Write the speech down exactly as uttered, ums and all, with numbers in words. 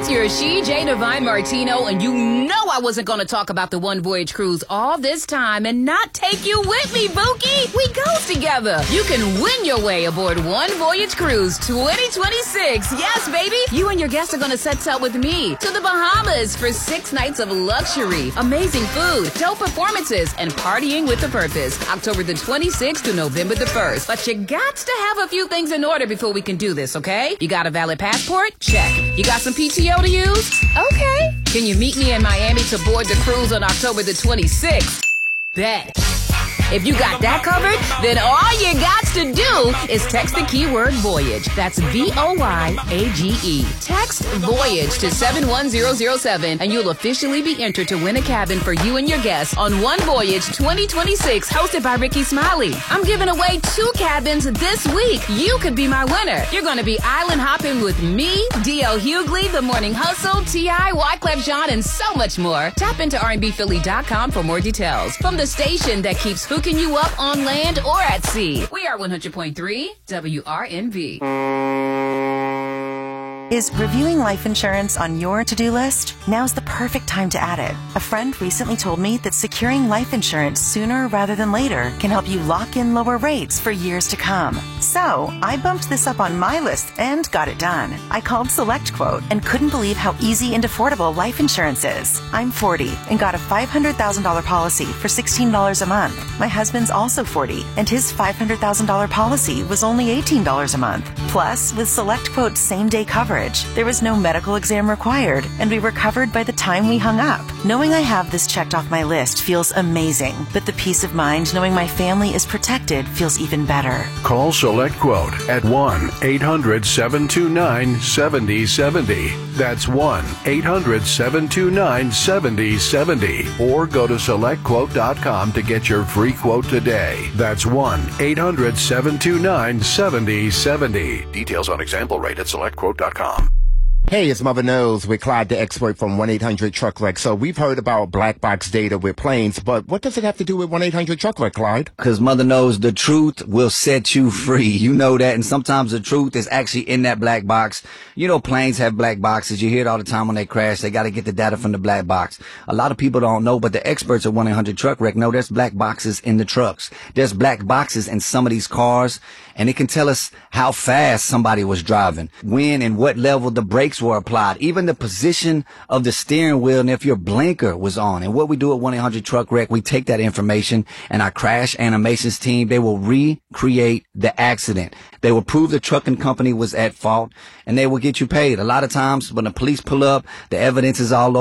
your She J Divine Martino, and you know I wasn't going to talk about the One Voyage cruise all this time and not take you with me, Bookie. We goes together. You can win your way aboard One Voyage Cruise twenty twenty-six. Yes, baby. You and your guests are going to set sail with me to the Bahamas for six nights of luxury, amazing food, dope performances, and partying with a purpose. October the twenty-sixth to November the first. But you got to have a few things in order before we can do this, okay? You got a valid passport? Check. You got some P T O to use? Okay. Can you meet me in Miami to board the cruise on October the twenty-sixth? Bet. If you got that covered, then all you got to do is text the keyword Voyage. That's V O Y A G E. Text Voyage to seven one zero zero seven and you'll officially be entered to win a cabin for you and your guests on One Voyage twenty twenty-six, hosted by Ricky Smiley. I'm giving away two cabins this week. You could be my winner. You're going to be island hopping with me, D L Hughley, The Morning Hustle, T I, Wyclef Jean, and so much more. Tap into R and B Philly dot com for more details. From the station that keeps hooking you up on land or at sea. We are one hundred point three W R N V. Is reviewing life insurance on your to-do list? Now's the perfect time to add it. A friend recently told me that securing life insurance sooner rather than later can help you lock in lower rates for years to come. So, I bumped this up on my list and got it done. I called SelectQuote and couldn't believe how easy and affordable life insurance is. I'm forty and got a five hundred thousand dollars policy for sixteen dollars a month. My husband's also forty and his five hundred thousand dollars policy was only eighteen dollars a month. Plus, with SelectQuote's same-day coverage, there was no medical exam required, and we were covered by the time we hung up. Knowing I have this checked off my list feels amazing, but the peace of mind knowing my family is protected feels even better. Call SelectQuote at one eight hundred seven two nine seven zero seven zero. That's one eight hundred seven two nine seven zero seven zero. Or go to select quote dot com to get your free quote today. That's one eight hundred seven two nine seven zero seven zero. Details on example rate at select quote dot com. Hey, it's Mother Knows with Clyde the expert from one eight hundred truck wreck. So we've heard about black box data with planes, but what does it have to do with one eight hundred truck wreck, Clyde? Because Mother knows the truth will set you free. You know that, and sometimes the truth is actually in that black box. You know, planes have black boxes. You hear it all the time when they crash. They got to get the data from the black box. A lot of people don't know, but the experts at one eight hundred truck wreck know there's black boxes in the trucks. There's black boxes in some of these cars, and it can tell us how fast somebody was driving, when and what level the brakes were applied, even the position of the steering wheel, and if your blinker was on. And what we do at one eight hundred truck wreck, we take that information, and our crash animations team, they will recreate the accident. They will prove the trucking company was at fault, and they will get you paid. A lot of times when the police pull up, the evidence is all over.